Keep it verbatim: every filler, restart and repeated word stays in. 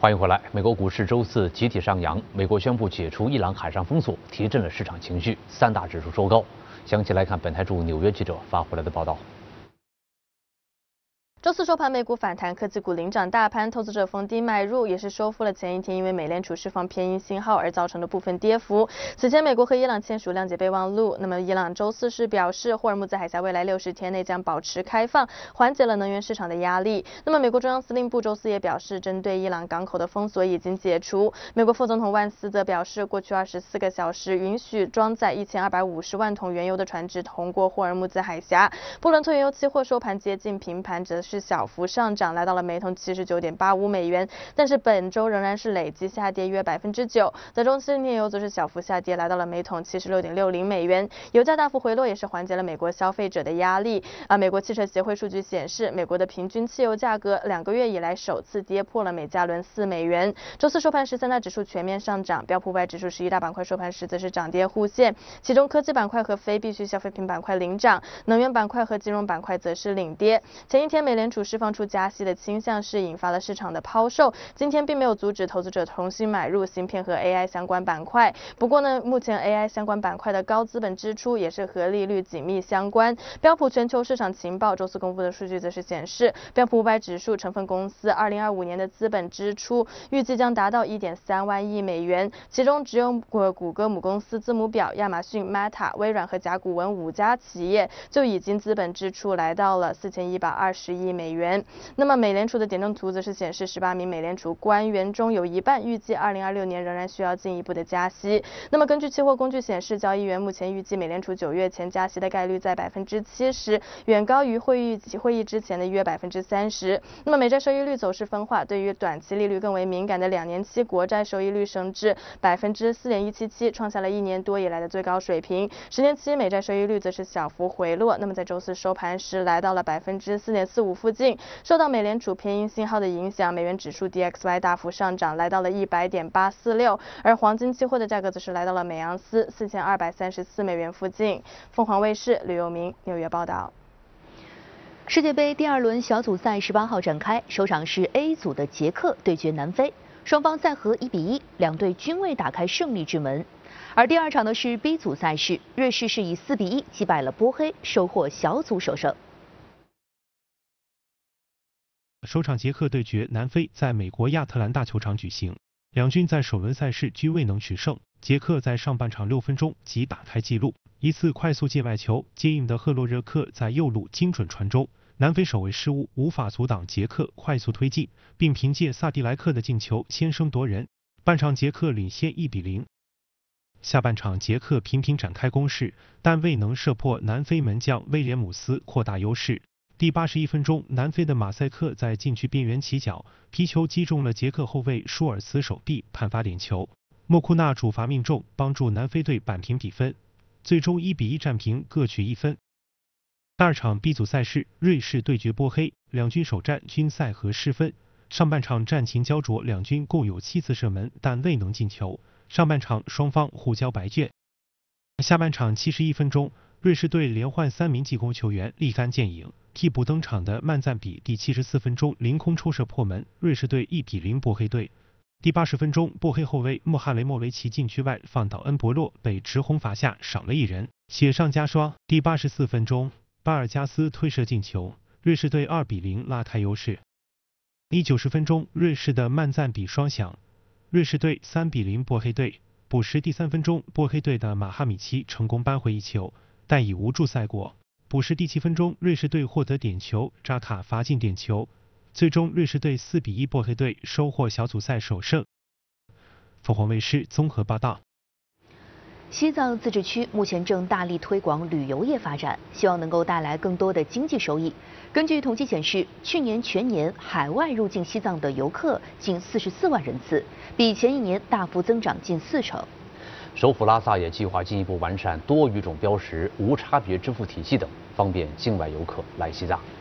欢迎回来。美国股市周四集体上扬，美国宣布解除伊朗海上封锁，提振了市场情绪，三大指数收高。详细来看本台驻纽约记者发回来的报道。 周四收盘，美股反弹，科技股领涨大盘，投资者逢低买入，也是收复了前一天因为美联储释放偏鹰信号而造成的部分跌幅。此前，美国和伊朗签署谅解备忘录，那么伊朗周四是表示，霍尔木兹海峡未来六十天内将保持开放，缓解了能源市场的压力。那么，美国中央司令部周四也表示，针对伊朗港口的封锁已经解除。美国副总统万斯则表示，过去二十四个小时允许装载一千二百五十万桶原油的船只通过霍尔木兹海峡。布伦特原油期货收盘接近平盘，则是小幅上涨，来到了每桶七十九点八五美元，但是本周仍然是累计下跌约百分之九。德中期炼油则是小幅下跌，来到了每桶七十六点六零美元。油价大幅回落，也是缓解了美国消费者的压力。啊，美国汽车协会数据显示，美国的平均汽油价格两个月以来首次跌破了每加仑四美元。周四收盘时，三大指数全面上涨，标普五百指数十一大板块收盘时则是涨跌互现，其中科技板块和非必需消费品板块领涨，能源板块和金融板块则是领跌。前一天，美联储释放出加息的倾向，是引发了市场的抛售。今天并没有阻止投资者重新买入芯片和 A I 相关板块。不过呢，目前 A I 相关板块的高资本支出也是和利率紧密相关。标普全球市场情报周四公布的数据则是显示，标普五百指数成分公司二零二五年的资本支出预计将达到 一点三万亿美元，其中只有谷歌母公司字母表、亚马逊、Meta、微软和甲骨文五家企业就已经资本支出来到了四千一百二十亿美元。那么美联储的点阵图则是显示，十八名美联储官员中有一半预计二零二六年仍然需要进一步的加息。那么根据期货工具显示，交易员目前预计美联储九月前加息的概率在百分之七十，远高于会议会议之前的约百分之三十。那么美债收益率走势分化，对于短期利率更为敏感的两年期国债收益率升至百分之四点一七七，创下了一年多以来的最高水平。十年期美债收益率则是小幅回落，那么在周四收盘时来到了百分之四点四五附近。受到美联储偏鹰信号的影响，美元指数 D X Y 大幅上涨，来到了一百点八四六，而黄金期货的价格则是来到了每盎司四千二百三十四美元附近。凤凰卫视吕佑明纽约报道。 世界杯第二轮小组赛十八号展开，首场是 A 组的捷克对决南非，双方赛和一比一，两队均未打开胜利之门。而第二场呢是 B 组赛事，瑞士是以四比一击败了波黑，收获小组首胜。 首场捷克对决南非在美国亚特兰大球场举行，两军在首轮赛事均未能取胜。捷克在上半场六分钟即打开纪录，一次快速界外球，接应的赫洛热克在右路精准传中，南非守卫失误无法阻挡捷克快速推进，并凭借萨蒂莱克的进球先声夺人。半场捷克领先一比零。下半场捷克频频展开攻势，但未能射破南非门将威廉姆斯扩大优势。第八十一分钟，南非的马赛克在禁区边缘起脚，皮球击中了捷克后卫舒尔茨手臂，判罚点球。莫库纳主罚命中，帮助南非队扳平比分，最终一比一战平，各取一分。第二场 B 组赛事，瑞士对决波黑，两军首战均赛和失分。上半场战情焦灼，两军共有七次射门，但未能进球。上半场双方互交白卷。下半场七十一分钟，瑞士队连换三名进攻球员立竿见影。替补登场的曼赞比第七十四分钟凌空抽射破门，瑞士队一比零波黑队。第八十分钟，波黑后卫穆哈雷莫维奇禁区外放倒恩博洛，被直红罚下，少了一人，雪上加霜。第八十四分钟，巴尔加斯推射进球，瑞士队二比零拉开优势。第九十分钟，瑞士的曼赞比双响，瑞士队三比零波黑队。补时第三分钟，波黑队的马哈米奇成功扳回一球，但已无助赛果。补时第七分钟，瑞士队获得点球，扎卡罚进点球，最终瑞士队四比一波黑队收获小组赛首胜。凤凰卫视综合报道。 西藏自治区目前正大力推广旅游业发展，希望能够带来更多的经济收益。根据统计显示，去年全年海外入境西藏的游客近四十四万人次，比前一年大幅增长近四成。 首府拉萨也计划进一步完善多语种标识、无差别支付体系等，方便境外游客来西藏。